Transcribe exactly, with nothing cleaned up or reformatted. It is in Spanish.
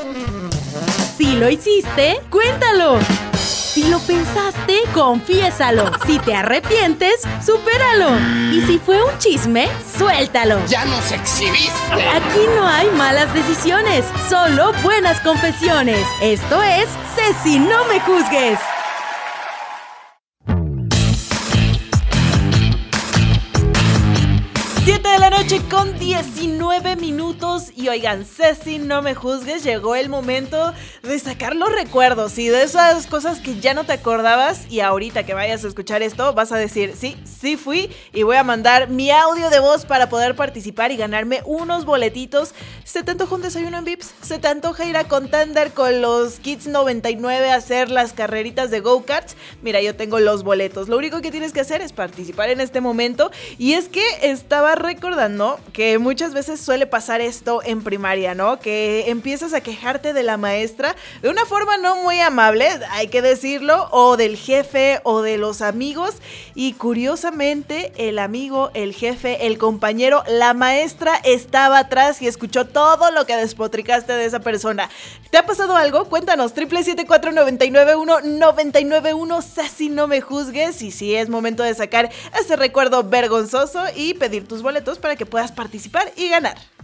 Si lo hiciste, cuéntalo. Si lo pensaste, confiésalo. Si te arrepientes, supéralo. Y si fue un chisme, suéltalo. ¡Ya nos exhibiste! Aquí no hay malas decisiones, solo buenas confesiones. Esto es Ceci, no me juzgues. siete de la noche con diecinueve minutos y oigan, Ceci, no me juzgues, llegó el momento de sacar los recuerdos y de esas cosas que ya no te acordabas y ahorita que vayas a escuchar esto vas a decir, sí, sí fui y voy a mandar mi audio de voz para poder participar y ganarme unos boletitos. ¿Se te antoja un desayuno en Vips? ¿Se te antoja ir a Contender con los Kids noventa y nueve a hacer las carreritas de go-karts? Mira, yo tengo los boletos, lo único que tienes que hacer es participar en este momento y es que estaba recordando que muchas veces suele pasar esto en primaria, ¿no? Que empiezas a quejarte de la maestra de una forma no muy amable, hay que decirlo, o del jefe o de los amigos y curiosamente el amigo, el jefe, el compañero, la maestra estaba atrás y escuchó todo lo que despotricaste de esa persona. ¿Te ha pasado algo? Cuéntanos, triple siete cuatro nueve nueve uno nueve nueve uno, Ceci, no me juzgues, y si es momento de sacar ese recuerdo vergonzoso y pedir tus boletos para que puedas participar y ganar.